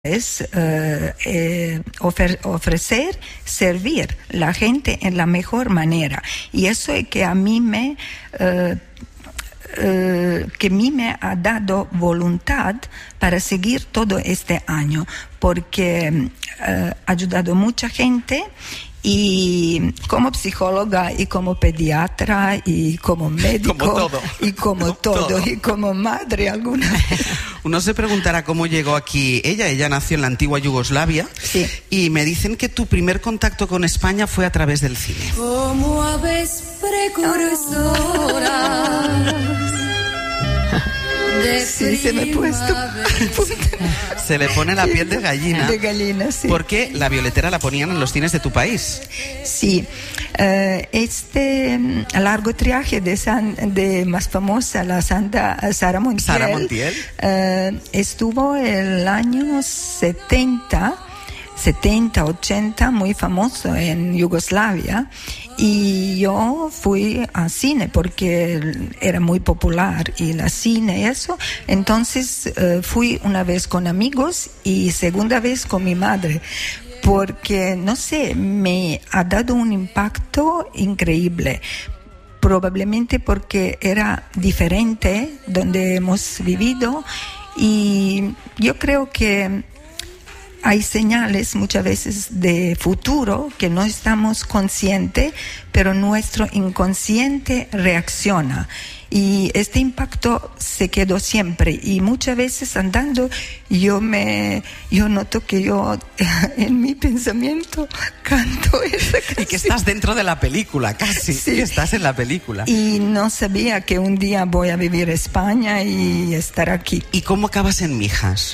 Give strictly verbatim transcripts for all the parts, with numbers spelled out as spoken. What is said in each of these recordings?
es eh, eh, ofre- ofrecer, servir la gente en la mejor manera. Y eso es que a mí me, eh, eh, que a mí me ha dado voluntad para seguir todo este año, porque eh, ha ayudado mucha gente. Y como psicóloga y como pediatra y como médico como todo. y como, como todo, todo y como madre alguna vez. Uno se preguntará cómo llegó aquí ella. Ella nació en la antigua Yugoslavia. Sí. Y me dicen que tu primer contacto con España fue a través del cine. Como aves precursoras. Sí, se me ha puesto. Se le pone la piel de gallina. De gallina, sí. Porque La Violetera la ponían en los cines de tu país. Sí. Uh, este um, largometraje de, San, de más famosa, la Santa Sara Montiel, Sara Montiel. Uh, estuvo el año setenta, ochenta, muy famoso en Yugoslavia. Y yo fui a cine porque era muy popular y la cine y eso. Entonces uh, fui una vez con amigos y segunda vez con mi madre. Porque, no sé, me ha dado un impacto increíble. Probablemente porque era diferente donde hemos vivido. Y yo creo que hay señales muchas veces de futuro que no estamos conscientes, pero nuestro inconsciente reacciona. Y este impacto se quedó siempre. Y muchas veces andando yo me yo noto que yo en mi pensamiento canto esa canción. Y que estás dentro de la película, casi. Sí. Que estás en la película. Y no sabía que un día voy a vivir en España y estar aquí. ¿Y cómo acabas en Mijas?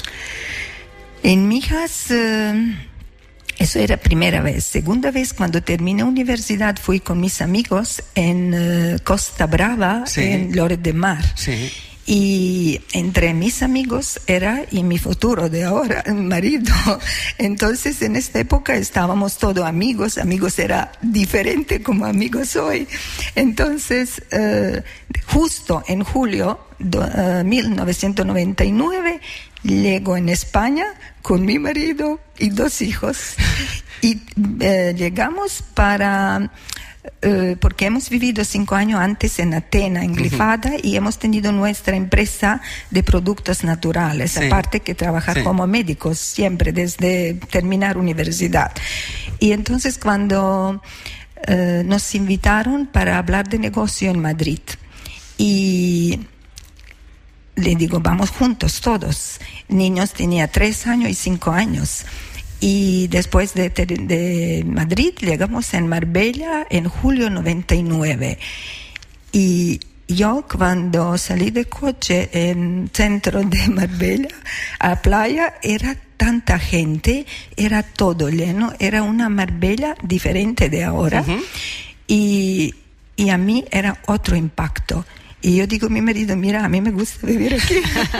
En Mijas, eh, eso era primera vez. Segunda vez, cuando terminé universidad, fui con mis amigos en eh, Costa Brava, sí. en Lloret de Mar. Sí. Y entre mis amigos era, y mi futuro de ahora, mi marido. Entonces, en esta época estábamos todos amigos. Amigos era diferente como amigos hoy. Entonces, eh, justo en julio de uh, mil novecientos noventa y nueve, llego en España con mi marido y dos hijos. Y eh, llegamos para... Uh, porque hemos vivido cinco años antes en Atenas, en Glifada, uh-huh. y hemos tenido nuestra empresa de productos naturales, sí. aparte que trabajar sí. como médicos siempre desde terminar universidad. Y entonces cuando uh, nos invitaron para hablar de negocio en Madrid, y le digo, vamos juntos todos. Niños tenía tres años y cinco años. Y después de, de Madrid llegamos en Marbella en julio noventa y nueve. Y yo cuando salí de coche en centro de Marbella a playa era tanta gente, era todo lleno, era una Marbella diferente de ahora. Uh-huh. y, y a mí era otro impacto. Y yo digo a mi marido, mira, a mí me gusta vivir aquí.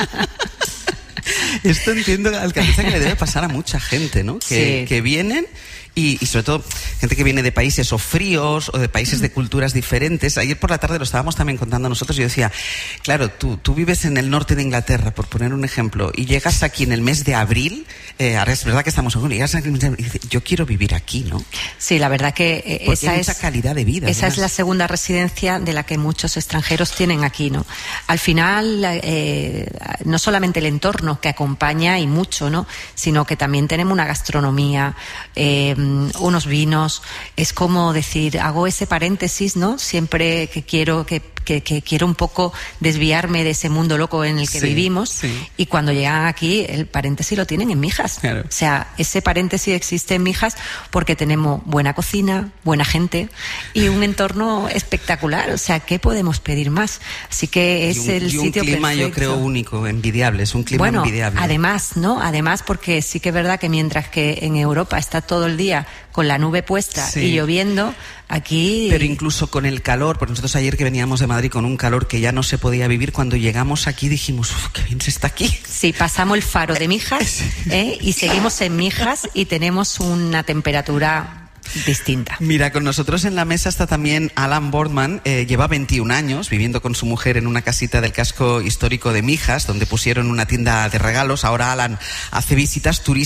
Esto entiendo, alcaldesa, que le debe pasar a mucha gente, ¿no? Que, sí. que vienen y, y sobre todo gente que viene de países o fríos o de países de culturas diferentes. Ayer por la tarde lo estábamos también contando nosotros y yo decía, claro, tú, tú vives en el norte de Inglaterra, por poner un ejemplo, y llegas aquí en el mes de abril, eh, ahora es verdad que estamos en julio, y llegas aquí y dices, yo quiero vivir aquí, ¿no? Sí, la verdad que eh, Porque esa hay mucha es calidad de vida. Esa además. es la segunda residencia de la que muchos extranjeros tienen aquí, ¿no? Al final, eh, no solamente el entorno que acompaña y mucho, ¿no? Sino que también tenemos una gastronomía, eh, unos vinos. Es como decir, hago ese paréntesis, ¿no? Siempre que quiero que, que, que quiero un poco desviarme de ese mundo loco en el que sí, vivimos. Sí. Y cuando llegan aquí, el paréntesis lo tienen en Mijas. Claro. O sea, ese paréntesis existe en Mijas porque tenemos buena cocina, buena gente y un entorno espectacular. O sea, ¿qué podemos pedir más? Así que es y un, el y un sitio clima, perfecto. Yo creo, único, envidiable. Es un clima bueno, envidiable. Además, ¿no? Además, porque sí que es verdad que mientras que en Europa está todo el día con la nube puesta sí. y lloviendo, aquí... Pero incluso con el calor, porque nosotros ayer que veníamos de Madrid con un calor que ya no se podía vivir, cuando llegamos aquí dijimos, uf, qué bien se está aquí. Sí, pasamos el faro de Mijas, ¿eh? Y seguimos en Mijas y tenemos una temperatura distinta. Mira, con nosotros en la mesa está también Alan Boardman. Eh, lleva veintiún años viviendo con su mujer en una casita del casco histórico de Mijas, donde pusieron una tienda de regalos. Ahora Alan hace visitas turísticas